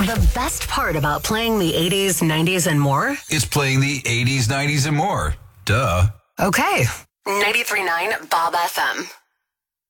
The best part about playing the 80s, 90s, and more? It's playing the 80s, 90s, and more. Duh. Okay. 93.9 Bob FM.